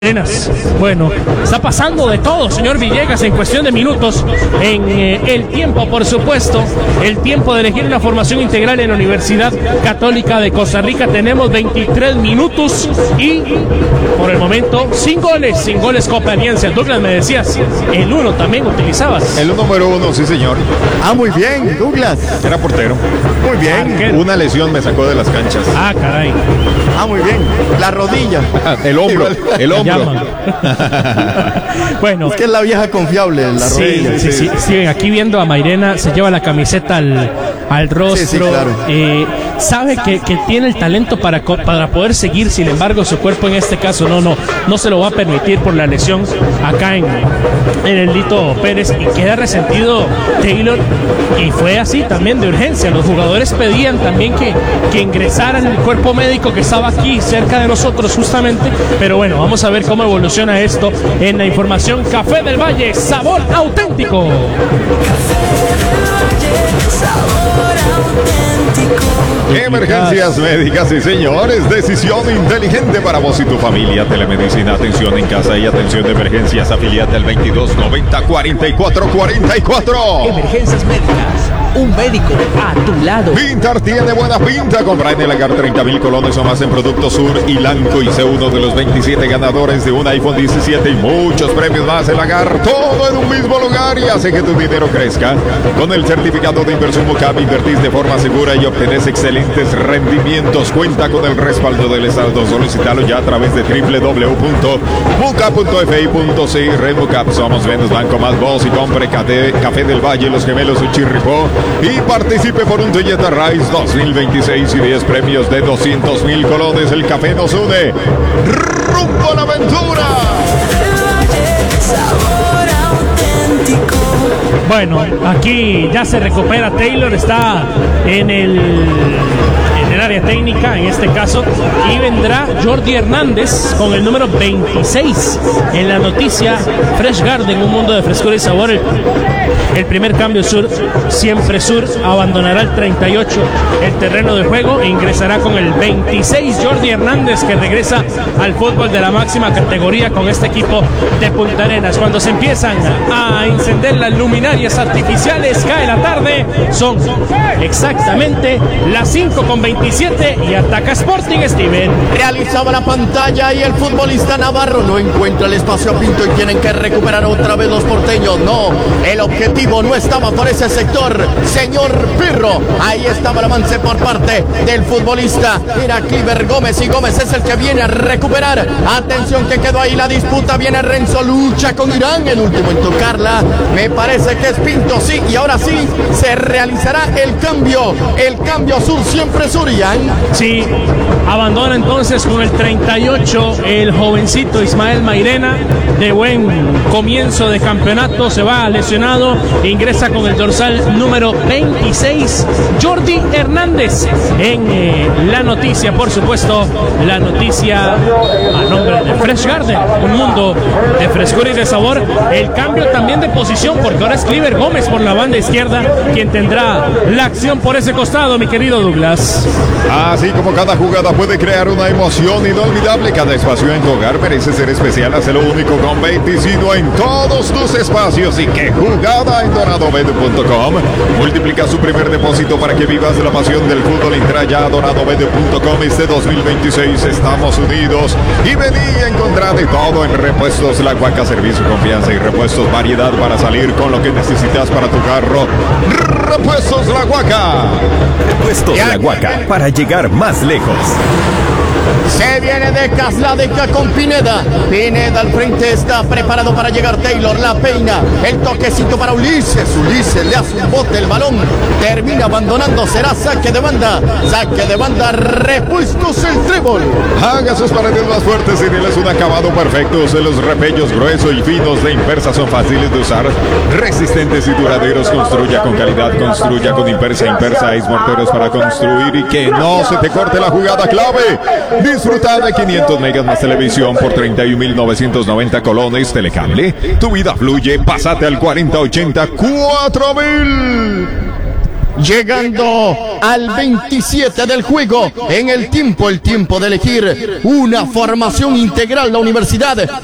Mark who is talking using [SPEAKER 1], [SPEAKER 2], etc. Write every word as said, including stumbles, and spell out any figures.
[SPEAKER 1] Bueno, está pasando de todo, señor Villegas, en cuestión de minutos, en eh, el tiempo, por supuesto, el tiempo de elegir una formación integral en la Universidad Católica de Costa Rica. Tenemos veintitrés minutos y, por el momento, sin goles, sin goles Copa Alianza. Douglas, me decías, el uno también utilizabas.
[SPEAKER 2] El número uno, sí, señor.
[SPEAKER 3] Ah, muy bien, Douglas.
[SPEAKER 2] Era portero.
[SPEAKER 3] Muy bien.
[SPEAKER 1] Arquero.
[SPEAKER 2] Una lesión me sacó de las canchas.
[SPEAKER 1] Ah, caray.
[SPEAKER 3] Ah, muy bien. La rodilla.
[SPEAKER 2] El hombro, el hombro.
[SPEAKER 1] Bueno,
[SPEAKER 3] Es que es la vieja confiable, la
[SPEAKER 1] sí,
[SPEAKER 3] rodilla.
[SPEAKER 1] sí, sí, sí, aquí viendo a Mairena, se lleva la camiseta al, al rostro.
[SPEAKER 3] Sí, sí, claro.
[SPEAKER 1] eh, sabe que, que tiene el talento para, co- para poder seguir, sin embargo, su cuerpo en este caso no, no, no se lo va a permitir por la lesión acá en, en el Lito Pérez, y queda resentido Taylor, y fue así también de urgencia. Los jugadores pedían también que, que ingresaran el cuerpo médico que estaba aquí cerca de nosotros justamente, pero bueno, vamos a ver cómo evoluciona esto en la información. Café del Valle, sabor auténtico.
[SPEAKER 2] Emergencias médicas, sí, señores. Decisión inteligente para vos y tu familia. Telemedicina, atención en casa y atención de emergencias. Afiliate al veintidós noventa cuarenta y cuatro cuarenta y cuatro.
[SPEAKER 4] Emergencias médicas, un médico a tu lado.
[SPEAKER 2] Pintar tiene buena pinta. Compra en el Lagar treinta mil colones o más en Productos Sur y Lanco, y sé uno de los veintisiete ganadores de un iPhone diecisiete y muchos premios más. El Lagar, todo en un mismo lugar, y hace que tu dinero crezca. Con el certificado de inversión Mucap, invertís de forma segura y obtenés excelentes rendimientos. Cuenta con el respaldo del Estado. Solicitalo ya a través de doble u doble u doble u punto mucap punto f i punto c i. Red Mucap, somos menos banco más vos, y compre Café, Café del Valle, Los Gemelos Uchirripó, y participe por un Toyota Rise dos mil veintiséis y diez premios de doscientos mil colones. El café nos une rumbo a la aventura.
[SPEAKER 1] Bueno, aquí ya se recupera Taylor, está en el, en el área técnica en este caso, y vendrá Jordi Hernández con el número veintiséis en la noticia Fresh Garden, un mundo de frescura y sabor. El, el primer cambio sur, siempre sur, abandonará el treinta y ocho el terreno de juego e ingresará con el veintiséis Jordi Hernández, que regresa al fútbol de la máxima categoría con este equipo de Punta Arenas. Cuando se empiezan a encender las luminarias artificiales, cae la tarde, son exactamente las cinco con veintisiete y ataca Sporting. Steven
[SPEAKER 3] Realizaba la pantalla y el futbolista navarro no encuentra el espacio a Pinto y tienen que recuperar otra vez los porteños. No, el objetivo no estaba por ese sector, señor Pirro. Ahí estaba el avance por parte del futbolista. Era Cliver Gómez, y Gómez es el que viene a recuperar. Atención que quedó ahí la disputa. Viene Renzo, lucha con Irán, el último en tocarla. Me parece que es Pinto, sí, y ahora sí se realizará el cambio. El cambio sur, siempre sur, Irán.
[SPEAKER 1] Sí, abandona entonces con el treinta y ocho el jovencito Ismael Mairena, de buen comienzo de campeonato, se va lesionado, ingresa con el dorsal número veintiséis Jordi Hernández en eh, la noticia, por supuesto, la noticia a nombre de Fresh Garden, un mundo de frescura y de sabor. El cambio también de posición, porque ahora es Cliver Gómez por la banda izquierda quien tendrá la acción por ese costado, mi querido Douglas.
[SPEAKER 2] Así como cada jugada puede crear una emoción inolvidable, cada espacio en tu hogar merece ser especial. Hazlo único con Beticino en todos tus espacios. Y qué jugada en dorado bet punto com. Multiplica su primer depósito para que vivas la pasión del fútbol. Entra ya a dorado bet punto com. Este dos mil veintiséis estamos unidos, y vení a encontrar de todo en Repuestos La Huaca. Servicio, confianza y repuestos, variedad para salir con lo que necesitas para tu carro. Repuestos La Huaca.
[SPEAKER 5] Repuestos La Huaca, para llegar más lejos.
[SPEAKER 3] Se viene de Casládeca con Pineda. Pineda al frente, está preparado para llegar Taylor, la peina, el toquecito para Ulises. Ulises le hace un bote, el balón termina abandonando, será saque de banda. Saque de banda, Repuestos el trébol.
[SPEAKER 2] Haga sus paredes más fuertes y denles un acabado perfecto. Los repellos gruesos y finos de Impersa son fáciles de usar, resistentes y duraderos. Construya con calidad, construya con Impersa. Impersa es morteros para construir y que no se te corte la jugada clave. Disfruta de quinientos megas más televisión por treinta y un mil novecientos noventa colones. Telecable, tu vida fluye. Pásate al cuarenta ochenta cuatro mil.
[SPEAKER 3] Llegando al veintisiete del juego, en el tiempo, el tiempo de elegir una formación integral, la Universidad